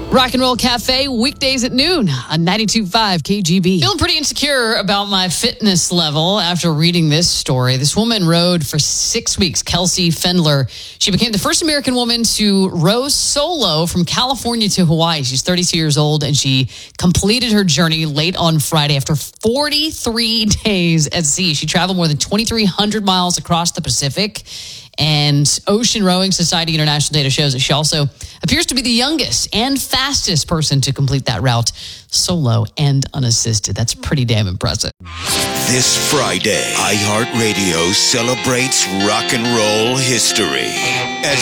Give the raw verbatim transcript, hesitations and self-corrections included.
Rock and Roll Cafe, weekdays at noon on ninety-two point five K G B. Feeling pretty insecure about my fitness level after reading this story. This woman rowed for six weeks, Kelsey Fendler. She became the first American woman to row solo from California to Hawaii. She's thirty-two years old, and she completed her journey late on Friday after forty-three days at sea. She traveled more than twenty-three hundred miles across the Pacific. And Ocean Rowing Society International data shows that she also appears to be the youngest and fastest person to complete that route solo and unassisted. That's pretty damn impressive. This Friday, iHeartRadio celebrates rock and roll history. As